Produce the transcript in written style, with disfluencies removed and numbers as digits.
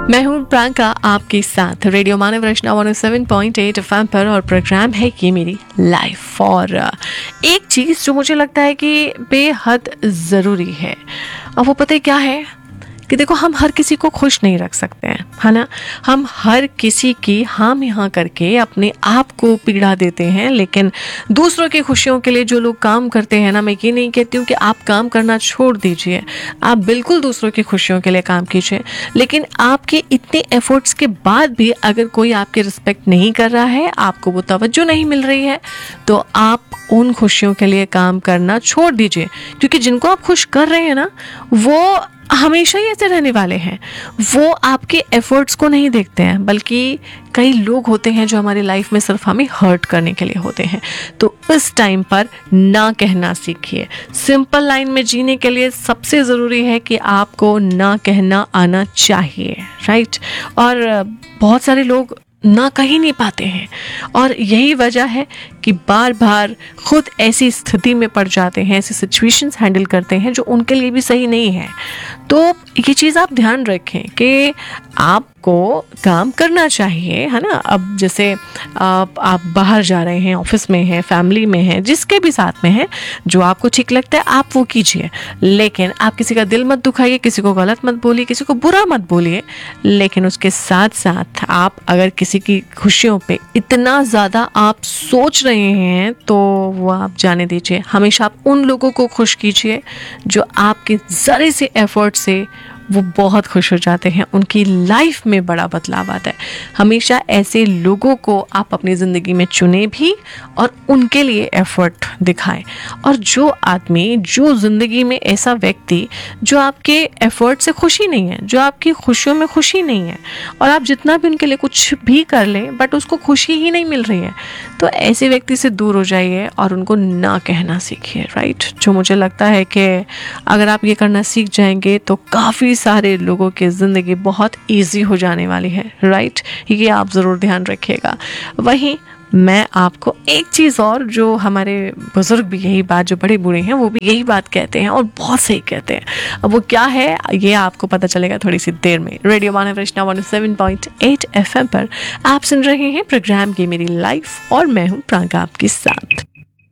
मैं हूँ प्रांका आपके साथ रेडियो मानव रचना 107.8 FM पर, और प्रोग्राम है ये मेरी लाइफ। और एक चीज़ जो मुझे लगता है कि बेहद ज़रूरी है, और वो पता है क्या है कि देखो, हम हर किसी को खुश नहीं रख सकते हैं, है ना। हम हर किसी की हाँ में हाँ करके अपने आप को पीड़ा देते हैं, लेकिन दूसरों की खुशियों के लिए जो लोग काम करते हैं ना, मैं ये नहीं कहती हूँ कि आप काम करना छोड़ दीजिए, आप बिल्कुल दूसरों की खुशियों के लिए काम कीजिए, लेकिन आपके इतने एफर्ट्स के बाद भी अगर कोई आपकी रिस्पेक्ट नहीं कर रहा है, आपको वो तवज्जो नहीं मिल रही है, तो आप उन खुशियों के लिए काम करना छोड़ दीजिए। क्योंकि जिनको आप खुश कर रहे हैं ना, वो हमेशा ही ऐसे रहने वाले हैं। वो आपके एफर्ट्स को नहीं देखते हैं, बल्कि कई लोग होते हैं जो हमारी लाइफ में सिर्फ हमें हर्ट करने के लिए होते हैं। तो इस टाइम पर ना कहना सीखिए। सिंपल लाइन में जीने के लिए सबसे ज़रूरी है कि आपको ना कहना आना चाहिए, राइट। और बहुत सारे लोग ना कह ही नहीं पाते हैं, और यही वजह है कि बार बार खुद ऐसी स्थिति में पड़ जाते हैं, ऐसी सिचुएशंस हैंडल करते हैं जो उनके लिए भी सही नहीं है। तो ये चीज़ आप ध्यान रखें कि आपको काम करना चाहिए, है ना। अब जैसे आप बाहर जा रहे हैं, ऑफिस में हैं, फैमिली में हैं, जिसके भी साथ में हैं, जो आपको ठीक लगता है आप वो कीजिए, लेकिन आप किसी का दिल मत दुखाइए, किसी को गलत मत बोलिए, किसी को बुरा मत बोलिए। लेकिन उसके साथ साथ आप अगर किसी की खुशियों पे इतना ज़्यादा आप सोच रहे हैं, तो वो आप जाने दीजिए। हमेशा आप उन लोगों को खुश कीजिए जो आपके ज़रे से एफर्ट से वो बहुत खुश हो जाते हैं, उनकी लाइफ में बड़ा बदलाव आता है। हमेशा ऐसे लोगों को आप अपनी ज़िंदगी में चुने भी और उनके लिए एफर्ट दिखाएं। और जो आदमी, जो ज़िंदगी में ऐसा व्यक्ति जो आपके एफर्ट से खुशी नहीं है, जो आपकी खुशियों में खुशी नहीं है, और आप जितना भी उनके लिए कुछ भी कर लें बट उसको खुशी ही नहीं मिल रही है, तो ऐसे व्यक्ति से दूर हो जाइए और उनको ना कहना सीखिए, राइट। जो मुझे लगता है कि अगर आप ये करना सीख जाएंगे तो काफ़ी सारे लोगों की ज़िंदगी बहुत इजी हो जाने वाली है, राइट। ये आप ज़रूर ध्यान रखिएगा। वहीं मैं आपको एक चीज़ और, जो हमारे बुज़ुर्ग भी यही बात, जो बड़े बूढ़े हैं वो भी यही बात कहते हैं और बहुत सही कहते हैं, अब वो क्या है ये आपको पता चलेगा थोड़ी सी देर में। रेडियो मानव रचना 107.8 FM पर आप सुन रहे हैं प्रोग्राम की मेरी लाइफ, और मैं हूँ प्रांका आपके साथ।